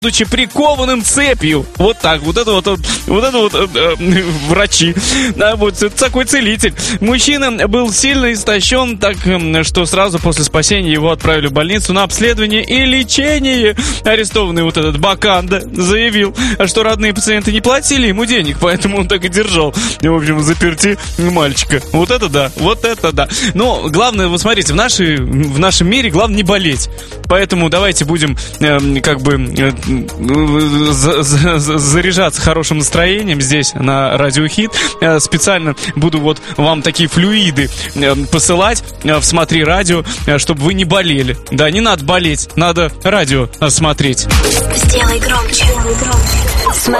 будучи прикованным цепью. Вот так, вот это вот врачи. Да, вот такой целитель. Мужчина был сильно истощен, так что сразу после спасения его отправили в больницу на обследование и лечение. Арестованный вот этот Баканда заявил, что родные пациенты не платили ему денег, поэтому он так и держал. И, в общем, заперти мальчика. Вот это да, вот это да. Но главное, вот смотрите, в нашем мире главное не болеть. Поэтому давайте будем заряжаться хорошим настроением здесь на Радио Хит. Специально буду вот вам такие флюиды посылать в «Смотри радио», чтобы вы не болели. Да, не надо болеть, надо радио смотреть. Сделай громче.